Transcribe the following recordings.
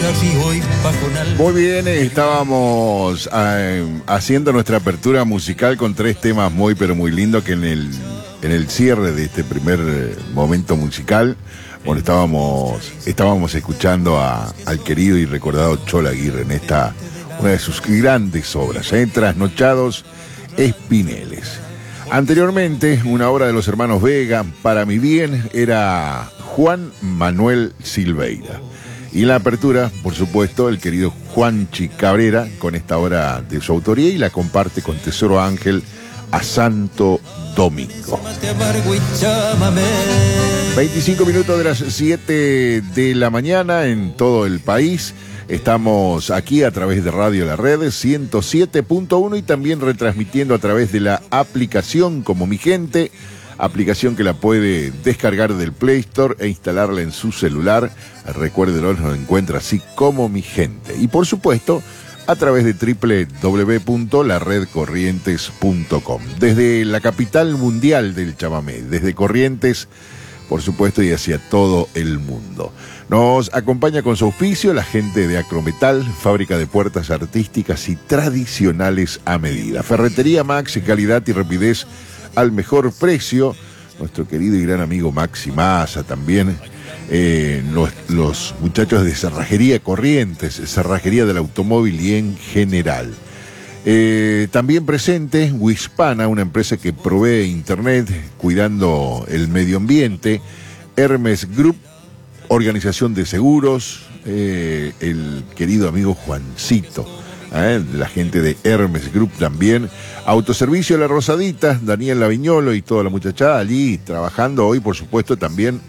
Muy bien, estábamos haciendo nuestra apertura musical con tres temas muy pero muy lindos que en el cierre de este primer momento musical, bueno, estábamos escuchando al querido y recordado Cholo Aguirre en una de sus grandes obras, Trasnochados Espineles. Anteriormente, una obra de los hermanos Vega, Para mi bien, era Juan Manuel Silveira. Y en la apertura, por supuesto, el querido Juanchi Cabrera con esta obra de su autoría y la comparte con Tesoro Ángel a Santo Domingo. 25 minutos de las 7 de la mañana en todo el país. Estamos aquí a través de Radio La Red 107.1 y también retransmitiendo a través de la aplicación Como Mi Gente, aplicación que la puede descargar del Play Store e instalarla en su celular. Recuérdelo, nos encuentra así Como Mi Gente. Y por supuesto, a través de www.laredcorrientes.com. Desde la capital mundial del chamamé, desde Corrientes, por supuesto, y hacia todo el mundo. Nos acompaña con su auspicio la gente de Acrometal, fábrica de puertas artísticas y tradicionales a medida. Ferretería Max, calidad y rapidez al mejor precio. Nuestro querido y gran amigo Maxi Massa también. Los muchachos de Cerrajería Corrientes, Cerrajería del Automóvil y en general. También presente Wispana, una empresa que provee internet cuidando el medio ambiente. Hermes Group, organización de seguros. El querido amigo Juancito, la gente de Hermes Group también. Autoservicio La Rosadita, Daniel Laviñolo y toda la muchachada allí trabajando hoy, por supuesto, también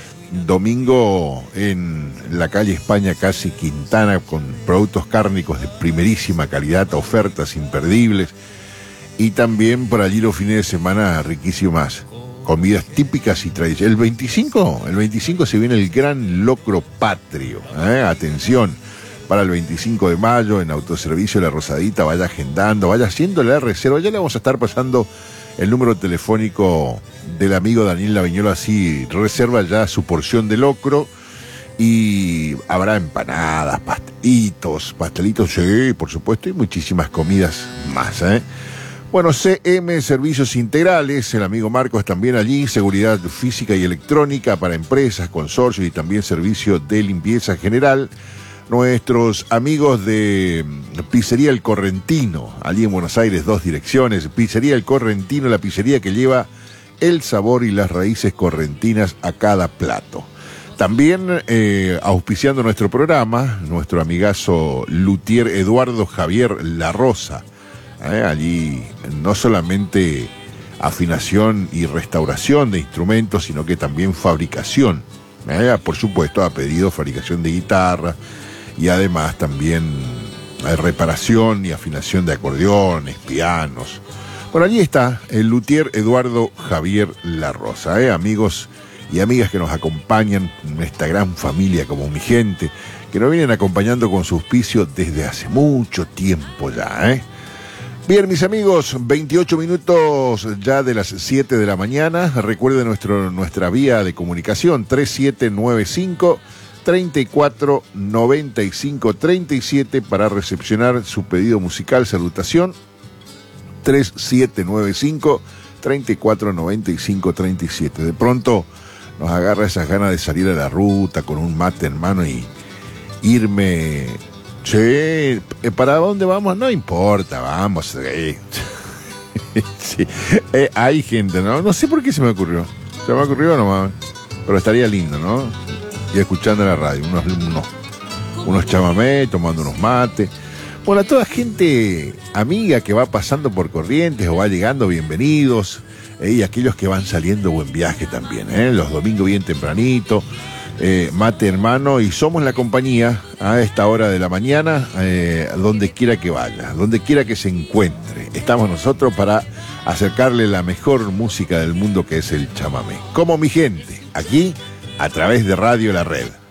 domingo en la calle España, casi Quintana, con productos cárnicos de primerísima calidad, ofertas imperdibles. Y también por allí los fines de semana riquísimas comidas típicas y tradicionales. El 25 se viene el gran locro patrio. Atención, para el 25 de mayo en Autoservicio La Rosadita, vaya agendando, vaya haciéndole la reserva. Ya le vamos a estar pasando el número telefónico del amigo Daniel Laviñolo, así reserva ya su porción de locro. Y habrá empanadas, pastelitos, sí, por supuesto, y muchísimas comidas más, Bueno, CM Servicios Integrales, el amigo Marcos también allí, seguridad física y electrónica para empresas, consorcios y también servicio de limpieza general. Nuestros amigos de Pizzería El Correntino, allí en Buenos Aires, 2 direcciones. Pizzería El Correntino, la pizzería que lleva el sabor y las raíces correntinas a cada plato. También auspiciando nuestro programa, nuestro amigazo luthier Eduardo Javier La Rosa. Allí no solamente afinación y restauración de instrumentos, sino que también fabricación. Por supuesto, ha pedido fabricación de guitarra y además también reparación y afinación de acordeones, pianos. Bueno, allí está el luthier Eduardo Javier La Rosa, amigos y amigas que nos acompañan en esta gran familia Como Mi Gente, que nos vienen acompañando con su auspicio desde hace mucho tiempo ya, Bien, mis amigos, 28 minutos ya de las 7 de la mañana. Recuerden nuestra vía de comunicación, 3795-3495-37 para recepcionar su pedido musical. Salutación, 3795-3495-37. De pronto nos agarra esas ganas de salir a la ruta con un mate en mano y irme... Sí, ¿para dónde vamos? No importa, vamos. Sí. Hay gente, ¿no? No sé por qué se me ocurrió. Se me ocurrió nomás. Pero estaría lindo, ¿no? Y escuchando la radio, unos chamamé, tomando unos mates. Bueno, a toda gente amiga que va pasando por Corrientes o va llegando, bienvenidos. Y aquellos que van saliendo, buen viaje también, Los domingos bien tempranito. Mate hermano, y somos la compañía a esta hora de la mañana, donde quiera que vaya, donde quiera que se encuentre. Estamos nosotros para acercarle la mejor música del mundo, que es el chamamé. Como Mi Gente, aquí a través de Radio La Red.